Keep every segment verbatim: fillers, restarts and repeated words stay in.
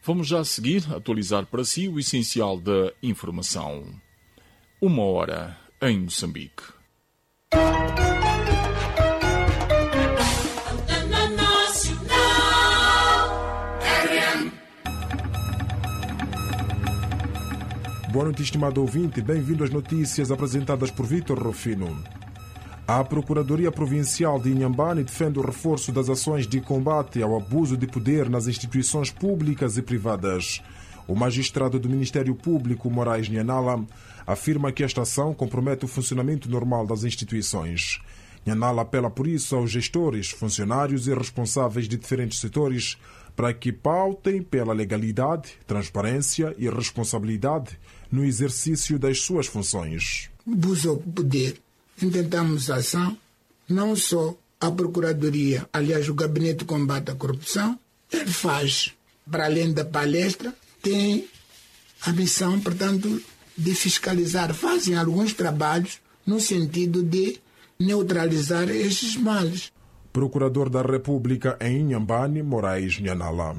Vamos já a seguir atualizar para si o essencial da informação. Uma hora em Moçambique. Boa noite, estimado ouvinte. Bem-vindo às notícias apresentadas por Vítor Rufino. A Procuradoria Provincial de Inhambane defende o reforço das ações de combate ao abuso de poder nas instituições públicas e privadas. O magistrado do Ministério Público, Moraes Nhanala, afirma que esta ação compromete o funcionamento normal das instituições. Nhanala apela por isso aos gestores, funcionários e responsáveis de diferentes setores para que pautem pela legalidade, transparência e responsabilidade no exercício das suas funções. Abuso ao poder. Intentamos a ação, não só a Procuradoria, aliás, o Gabinete de Combate à Corrupção, ele faz, para além da palestra, tem a missão, portanto, de fiscalizar, fazem alguns trabalhos no sentido de neutralizar estes males. Procurador da República em Inhambane, Moraes Nhanala.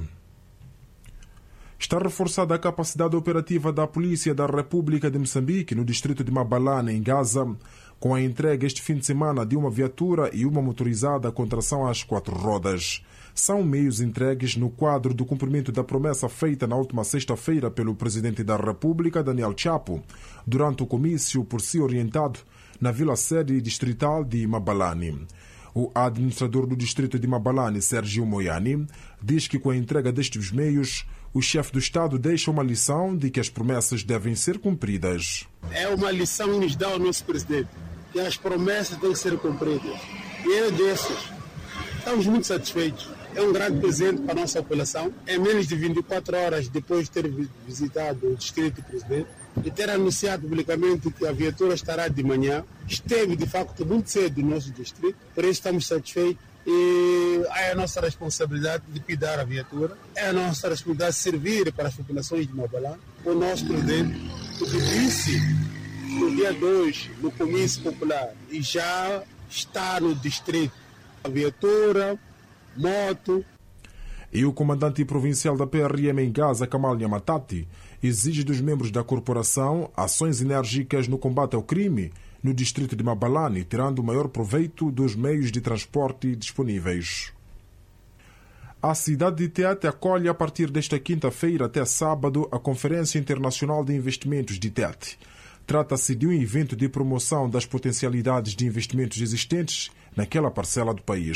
Está reforçada a capacidade operativa da Polícia da República de Moçambique no distrito de Mabalane, em Gaza, com a entrega este fim de semana de uma viatura e uma motorizada com tração às quatro rodas. São meios entregues no quadro do cumprimento da promessa feita na última sexta-feira pelo Presidente da República, Daniel Chapo, durante o comício por si orientado na vila-sede distrital de Mabalane. O administrador do distrito de Mabalane, Sérgio Moiani, diz que com a entrega destes meios, o chefe do Estado deixa uma lição de que as promessas devem ser cumpridas. É uma lição que nos dá o nosso presidente, que as promessas têm que ser cumpridas. E é desses. Estamos muito satisfeitos. É um grande presente para a nossa população. É menos de vinte e quatro horas depois de ter visitado o distrito do presidente e ter anunciado publicamente que a viatura estará de manhã. Esteve, de facto, muito cedo no nosso distrito, por isso estamos satisfeitos. E é a nossa responsabilidade de cuidar a viatura, é a nossa responsabilidade de servir para as populações de Mabalane. O nosso presidente, o que disse no dia dois, no comício popular, e já está no distrito. A viatura, moto. E o comandante provincial da P R M em Gaza, Kamal Nyamatati, exige dos membros da corporação ações enérgicas no combate ao crime no distrito de Mabalane, tirando o maior proveito dos meios de transporte disponíveis. A cidade de Tete acolhe a partir desta quinta-feira até sábado a Conferência Internacional de Investimentos de Tete. Trata-se de um evento de promoção das potencialidades de investimentos existentes naquela parcela do país.